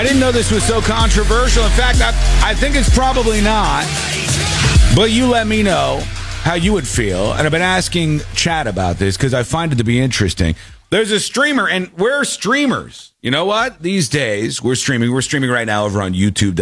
I didn't know this was so controversial. In fact, I think it's probably not. But you let me know how you would feel. And I've been asking Chad about this because I find it to be interesting. There's a streamer, and we're streamers. You know what? These days, we're streaming. We're streaming right now over on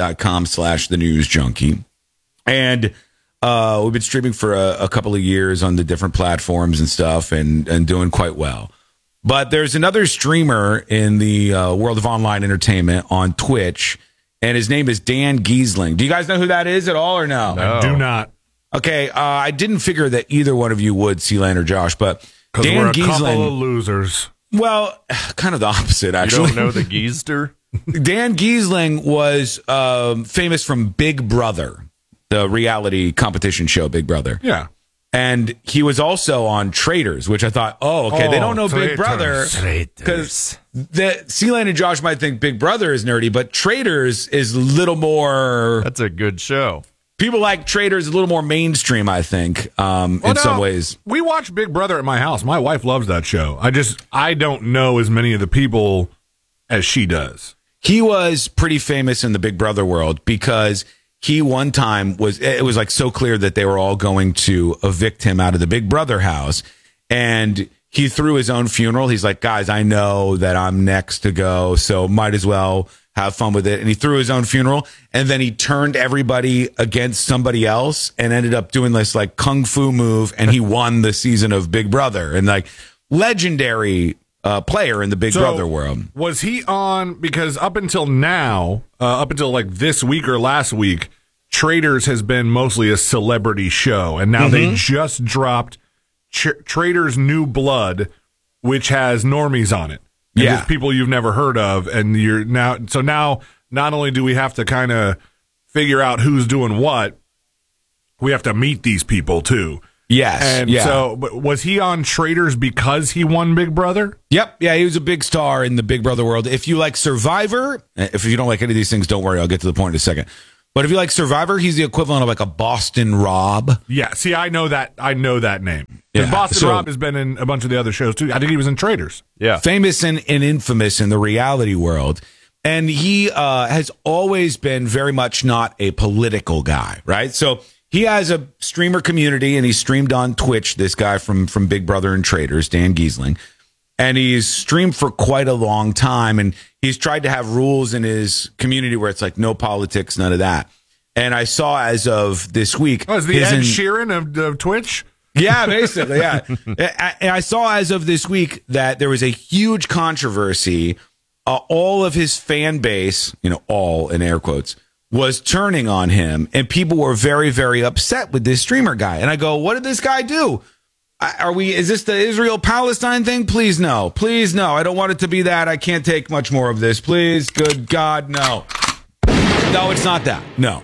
youtube.com/thenewsjunkie. And we've been streaming for a couple of years on the different platforms and stuff and doing quite well. But there's another streamer in the world of online entertainment on Twitch, and his name is Dan Giesling. Do you guys know who that is at all or no? I do not. Okay, I didn't figure that either one of you would, Sealand or Josh, but Dan we're a Giesling, couple of losers. Well, kind of the opposite, actually. You don't know the Geezer? Dan Giesling was famous from Big Brother, the reality competition show Big Brother. Yeah. And he was also on Traitors, which I thought, they don't know Big Brother. Because Sealand and Josh might think Big Brother is nerdy, but Traitors is a little more... That's a good show. People like Traitors a little more mainstream, I think, in some ways. We watch Big Brother at my house. My wife loves that show. I don't know as many of the people as she does. He was pretty famous in the Big Brother world because... He one time it was like so clear that they were all going to evict him out of the Big Brother house. And he threw his own funeral. He's like, guys, I know that I'm next to go, so might as well have fun with it. And he threw his own funeral. And then he turned everybody against somebody else and ended up doing this like kung fu move. And he won the season of Big Brother. And like legendary player in the Big Brother world. Was he on, because up until now, up until like this week or last week, Traitors has been mostly a celebrity show, and now they just dropped Traitors New Blood, which has normies on it. And just people you've never heard of, and now not only do we have to kind of figure out who's doing what, we have to meet these people too. Yes. And so, was he on Traitors because he won Big Brother? Yep. Yeah, he was a big star in the Big Brother world. If you like Survivor, if you don't like any of these things, don't worry. I'll get to the point in a second. But if you like Survivor, he's the equivalent of like a Boston Rob. Yeah. See, I know that name. Yeah. Boston Rob has been in a bunch of the other shows too. I think he was in Traitors. Yeah. Famous and infamous in the reality world. And he has always been very much not a political guy, right? So he has a streamer community, and he streamed on Twitch, this guy from Big Brother and Traitors, Dan Giesling. And he's streamed for quite a long time, and he's tried to have rules in his community where it's like no politics, none of that. And I saw as of this week... Oh, is the Ed Sheeran of Twitch? Yeah, basically, yeah. And I saw as of this week that there was a huge controversy. All of his fan base, all in air quotes, was turning on him, and people were very, very upset with this streamer guy. And I go, what did this guy do? Is this the Israel-Palestine thing? Please, no. Please, no. I don't want it to be that. I can't take much more of this. Please, good God, no. No, it's not that. No.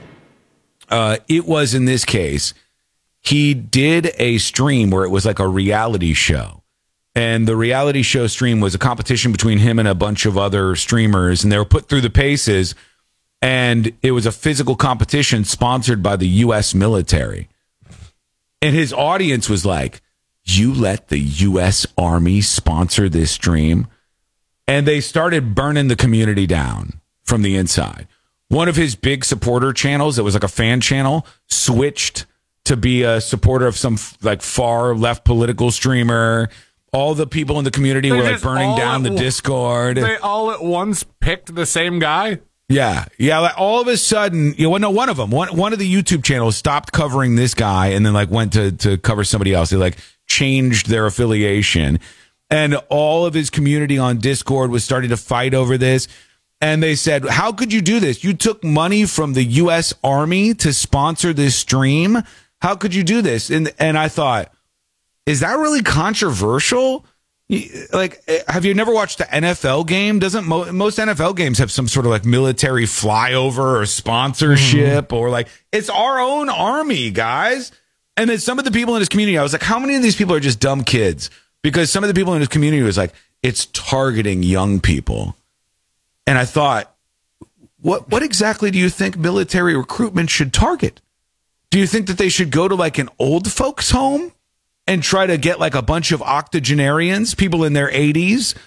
It was, in this case, he did a stream where it was like a reality show. And the reality show stream was a competition between him and a bunch of other streamers, and they were put through the paces. And it was a physical competition sponsored by the U.S. military. And his audience was like, you let the U.S. Army sponsor this stream? And they started burning the community down from the inside. One of his big supporter channels, that was like a fan channel, switched to be a supporter of some like far left political streamer. All the people in the community were like burning down the Discord. They all at once picked the same guy? Yeah. Like all of a sudden, one of them, one of the YouTube channels stopped covering this guy and then like went to cover somebody else. They like changed their affiliation, and all of his community on Discord was starting to fight over this. And they said, how could you do this? You took money from the U.S. Army to sponsor this stream. How could you do this? And I thought, is that really controversial? Like, have you never watched the NFL game? Doesn't most NFL games have some sort of like military flyover or sponsorship or like it's our own army, guys? And then some of the people in his community, I was like, how many of these people are just dumb kids? Because some of the people in his community was like, it's targeting young people. And I thought, what exactly do you think military recruitment should target? Do you think that they should go to like an old folks home and try to get like a bunch of octogenarians, people in their 80s,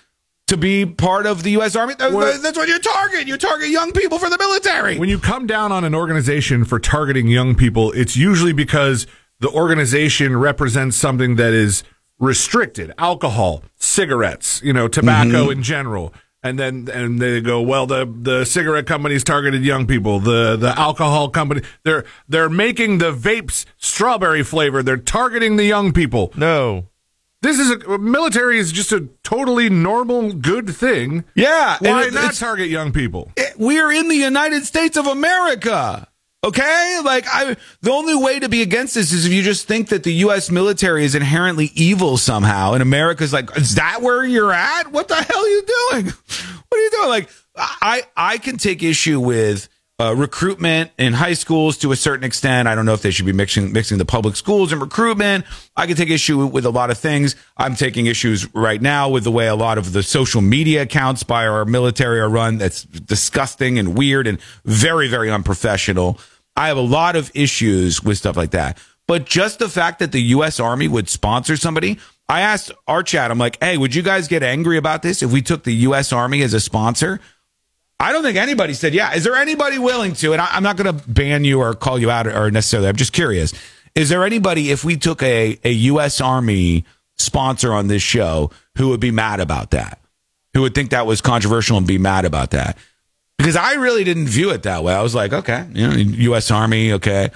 to be part of the U.S. Army. That's what you target. You target young people for the military. When you come down on an organization for targeting young people, it's usually because the organization represents something that is restricted: alcohol, cigarettes, tobacco in general. And they go, well, the cigarette company's targeted young people. The alcohol company, they're making the vapes strawberry flavor. They're targeting the young people. No. This is military is just a totally normal, good thing. Yeah. Why not target young people? We're in the United States of America. Okay? The only way to be against this is if you just think that the U.S. military is inherently evil somehow. And America's like, is that where you're at? What the hell are you doing? What are you doing? I can take issue with recruitment in high schools to a certain extent. I don't know if they should be mixing the public schools and recruitment. I can take issue with a lot of things. I'm taking issues right now with the way a lot of the social media accounts by our military are run. That's disgusting and weird and very, very unprofessional. I have a lot of issues with stuff like that. But just the fact that the U.S. Army would sponsor somebody, I asked our chat, I'm like, hey, would you guys get angry about this if we took the U.S. Army as a sponsor? I don't think anybody said, yeah. Is there anybody willing to? And I'm not going to ban you or call you out or necessarily. I'm just curious. Is there anybody, if we took a U.S. Army sponsor on this show, who would be mad about that? Who would think that was controversial and be mad about that? Because I really didn't view it that way. I was like, okay, U.S. Army, okay.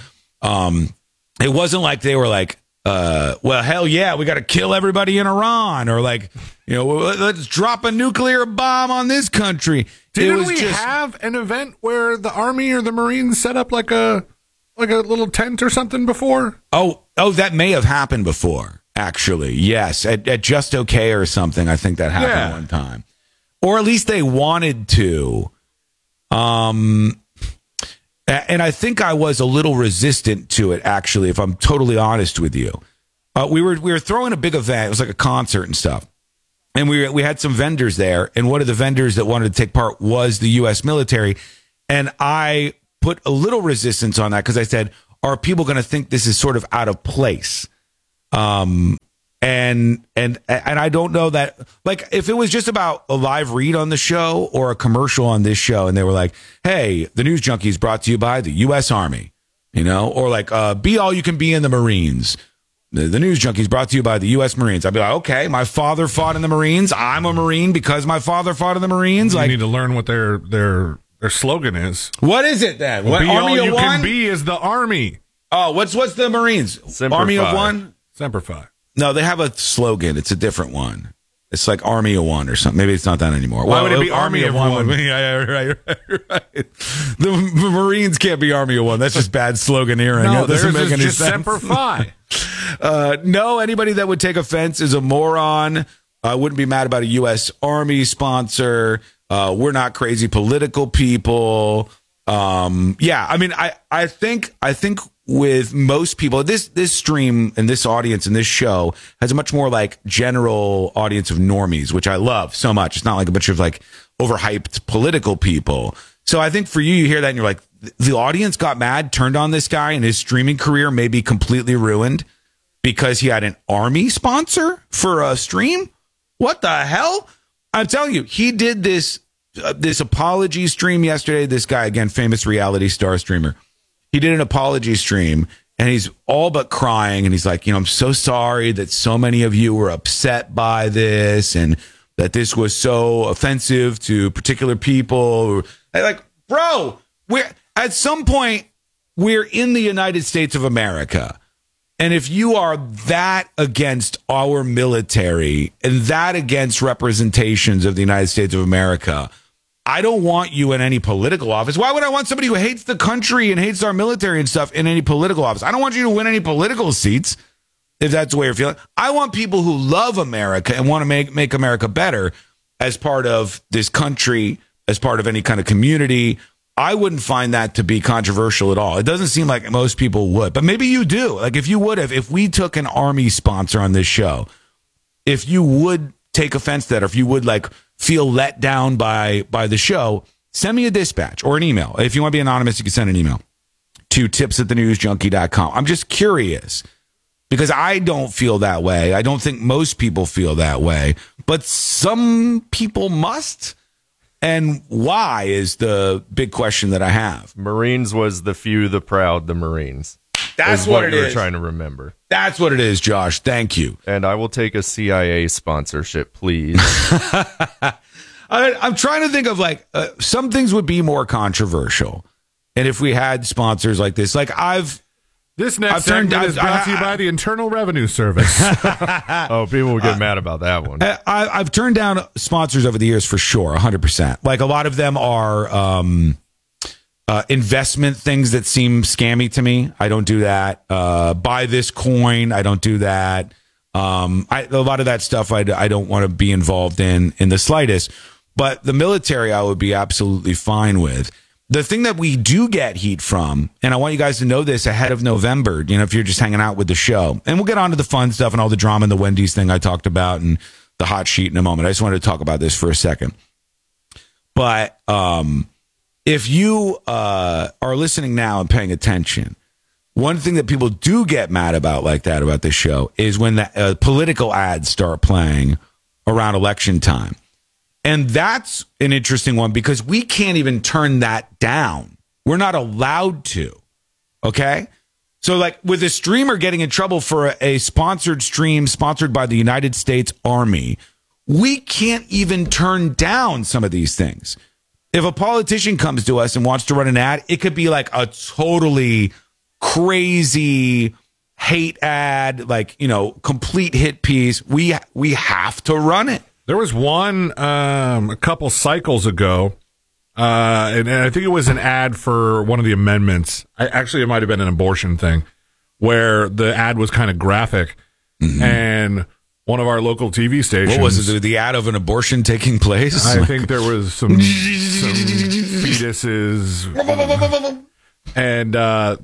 It wasn't like they were like, well, hell yeah, we got to kill everybody in Iran, or let's drop a nuclear bomb on this country. Didn't we have an event where the Army or the Marines set up like a little tent or something before? Oh, that may have happened before, actually. Yes, at Just Okay or something. I think that happened one time, or at least they wanted to. And I think I was a little resistant to it, actually, if I'm totally honest with you. We were throwing a big event. It was like a concert and stuff. And we had some vendors there, and one of the vendors that wanted to take part was the U.S. military. And I put a little resistance on that because I said, are people going to think this is sort of out of place? And I don't know that, like, if it was just about a live read on the show or a commercial on this show, and they were like, hey, the News Junkie is brought to you by the U.S. Army, or like, be all you can be in the Marines. The News Junkie is brought to you by the U.S. Marines. I'd be like, okay, my father fought in the Marines. I'm a Marine because my father fought in the Marines. You need to learn what their slogan is. What is it then? What, be Army all you one? can be is the Army. Oh, what's the Marines? Semper Army Fi. of one? Semper Fi. No, they have a slogan. It's a different one. It's like Army of one or something. Maybe it's not that anymore. Why would it be Army of one? Yeah, right. The Marines can't be Army of one. That's just bad sloganeering. No, that doesn't theirs make any is just sense. Semper Fi. No, anybody that would take offense is a moron. I wouldn't be mad about a U.S. Army sponsor. We're not crazy political people. Yeah, I mean, I think with most people, this stream and this audience and this show has a much more like general audience of normies, which I love so much. It's not like a bunch of like overhyped political people. So I think for you hear that and you're like, the audience got mad, turned on this guy, and his streaming career may be completely ruined because he had an Army sponsor for a stream. What the hell? I'm telling you, he did this apology stream yesterday. This guy, again, famous reality star streamer. He did an apology stream, and he's all but crying. And he's like, I'm so sorry that so many of you were upset by this and that this was so offensive to particular people. Like, bro, at some point, we're in the United States of America. And if you are that against our military and that against representations of the United States of America, I don't want you in any political office. Why would I want somebody who hates the country and hates our military and stuff in any political office? I don't want you to win any political seats, if that's the way you're feeling. I want people who love America and want to make America better as part of this country, as part of any kind of community. I wouldn't find that to be controversial at all. It doesn't seem like most people would, but maybe you do. Like if you would have, if we took an Army sponsor on this show, if you would take offense to that, or if you would like feel let down by the show, send me a dispatch or an email. If you want to be anonymous, you can send an email to tips@thenewsjunkie.com. I'm just curious because I don't feel that way. I don't think most people feel that way, but some people must. And why is the big question that I have. Marines was the few, the proud, the Marines. That's what it you're is. trying to remember. That's what it is, Josh. Thank you. And I will take a CIA sponsorship, please. I'm trying to think of some things would be more controversial. And if we had sponsors like this, This next segment is brought to you by the Internal Revenue Service. Oh, people would get mad about that one. I've turned down sponsors over the years for sure, 100%. Like a lot of them are investment things that seem scammy to me. I don't do that. Buy this coin. I don't do that. A lot of that stuff I don't want to be involved in the slightest. But the military I would be absolutely fine with. The thing that we do get heat from, and I want you guys to know this ahead of November, if you're just hanging out with the show, and we'll get on to the fun stuff and all the drama and the Wendy's thing I talked about and the hot sheet in a moment. I just wanted to talk about this for a second. But if you are listening now and paying attention, one thing that people do get mad about about this show is when the political ads start playing around election time. And that's an interesting one because we can't even turn that down. We're not allowed to. Okay? So with a streamer getting in trouble for a sponsored stream sponsored by the United States Army, we can't even turn down some of these things. If a politician comes to us and wants to run an ad, it could be a totally crazy hate ad, complete hit piece. We have to run it. There was one a couple cycles ago, and I think it was an ad for one of the amendments. It might have been an abortion thing, where the ad was kind of graphic, and one of our local TV stations. What was it? The ad of an abortion taking place? I think there was some fetuses, and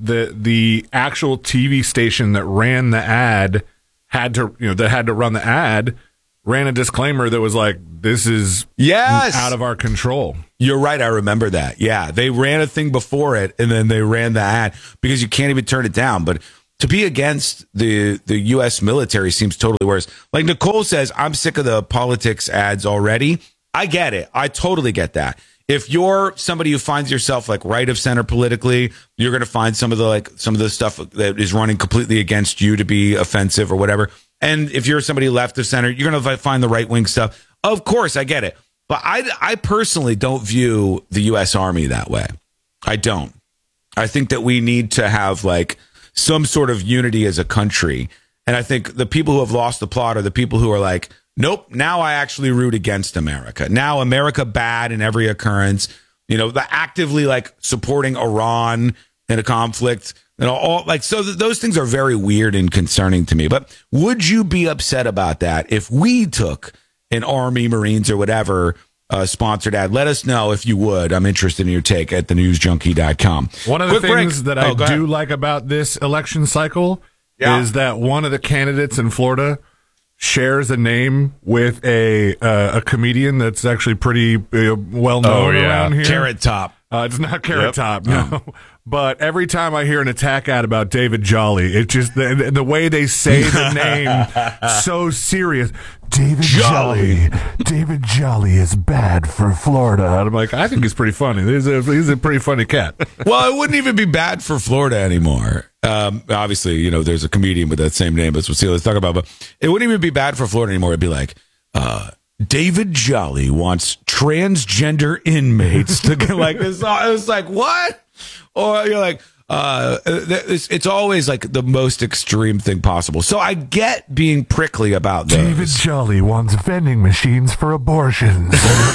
the actual TV station that ran the ad had to run the ad. Ran a disclaimer that was this is out of our control. You're right. I remember that. Yeah. They ran a thing before it and then they ran the ad because you can't even turn it down. But to be against the U.S. military seems totally worse. Like Nicole says, I'm sick of the politics ads already. I get it. I totally get that. If you're somebody who finds yourself right of center politically, you're going to find some of the stuff that is running completely against you to be offensive or whatever. And if you're somebody left of center, you're going to find the right wing stuff. Of course, I get it. But I personally don't view the U.S. Army that way. I don't. I think that we need to have some sort of unity as a country. And I think the people who have lost the plot are the people who are nope, now I actually root against America. Now America bad in every occurrence. The actively supporting Iran in a conflict. So those things are very weird and concerning to me. But would you be upset about that if we took an Army, Marines, or whatever sponsored ad? Let us know if you would. I'm interested in your take at thenewsjunkie.com. One of the things that I do like about this election cycle is that one of the candidates in Florida shares a name with a comedian that's actually pretty well known around here. Carrot Top. It's not Carrot Top, no. But every time I hear an attack ad about David Jolly, it just the way they say the name so serious. David Jolly. David Jolly is bad for Florida. And I'm I think he's pretty funny. He's a pretty funny cat. Well, it wouldn't even be bad for Florida anymore. Obviously, there's a comedian with that same name. That's what Celia's talking about. But it wouldn't even be bad for Florida anymore. It'd be David Jolly wants transgender inmates to get this. It was what? Or you're it's always the most extreme thing possible. So I get being prickly about those. David Jolly wants vending machines for abortions.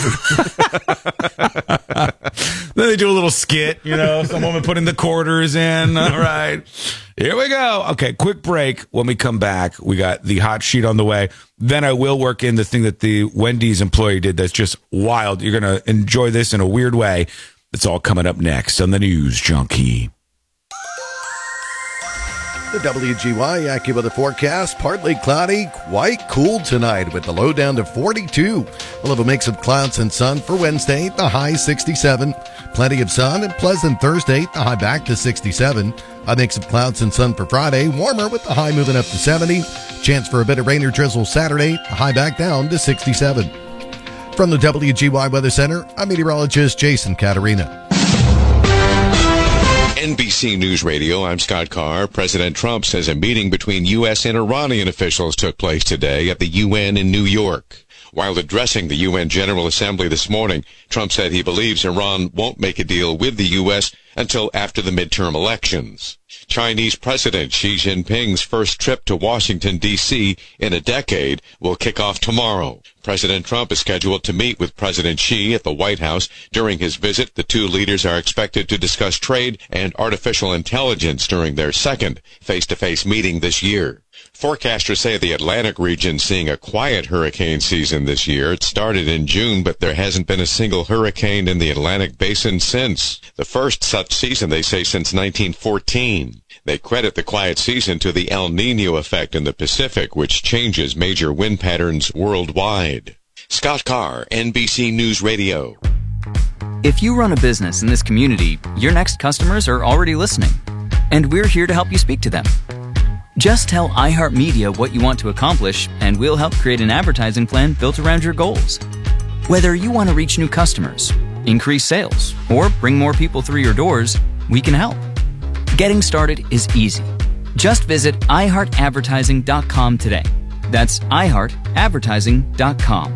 Then they do a little skit, some woman putting the quarters in. All right, here we go. Okay, quick break. When we come back, we got the hot sheet on the way. Then I will work in the thing that the Wendy's employee did that's just wild. You're going to enjoy this in a weird way. It's all coming up next on the News Junkie. The WGY AccuWeather forecast, partly cloudy, quite cool tonight with the low down to 42. We'll have a mix of clouds and sun for Wednesday, the high 67. Plenty of sun and pleasant Thursday, the high back to 67. A mix of clouds and sun for Friday, warmer with the high moving up to 70. Chance for a bit of rain or drizzle Saturday, the high back down to 67. From the WGY Weather Center, I'm meteorologist Jason Caterina. NBC News Radio, I'm Scott Carr. President Trump says a meeting between U.S. and Iranian officials took place today at the UN in New York. While addressing the UN General Assembly this morning, Trump said he believes Iran won't make a deal with the U.S. until after the midterm elections. Chinese President Xi Jinping's first trip to Washington, D.C. in a decade will kick off tomorrow. President Trump is scheduled to meet with President Xi at the White House. During his visit, the two leaders are expected to discuss trade and artificial intelligence during their second face-to-face meeting this year. Forecasters say the Atlantic region seeing a quiet hurricane season this year. It started in June, but there hasn't been a single hurricane in the Atlantic basin since. The first such season, they say, since 1914. They credit the quiet season to the El Niño effect in the Pacific, which changes major wind patterns worldwide. Scott Carr, NBC News Radio. If you run a business in this community, your next customers are already listening, and we're here to help you speak to them. Just tell iHeartMedia what you want to accomplish, and we'll help create an advertising plan built around your goals. Whether you want to reach new customers, increase sales, or bring more people through your doors, we can help. Getting started is easy. Just visit iHeartAdvertising.com today. That's iHeartAdvertising.com.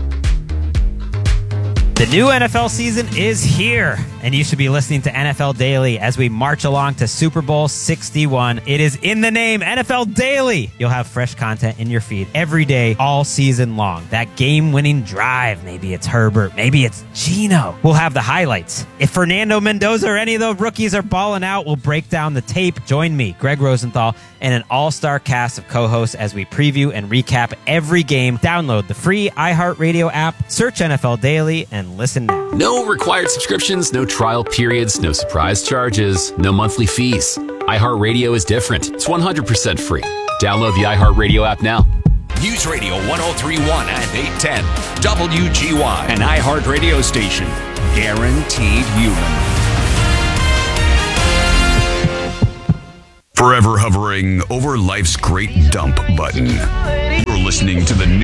The new NFL season is here, and you should be listening to NFL Daily as we march along to Super Bowl 61. It is in the name, NFL Daily. You'll have fresh content in your feed every day, all season long. That game-winning drive, maybe it's Herbert, maybe it's Geno. We'll have the highlights. If Fernando Mendoza or any of those rookies are balling out, we'll break down the tape. Join me, Greg Rosenthal, and an all-star cast of co-hosts as we preview and recap every game. Download the free iHeartRadio app, search NFL Daily, and listen now. No required subscriptions, no trial periods, no surprise charges, no monthly fees. iHeartRadio is different. It's 100% free. Download the iHeartRadio app now. News Radio 1031 and 810. WGY, an iHeartRadio station. Guaranteed human. Forever hovering over life's great dump button. You're listening to the new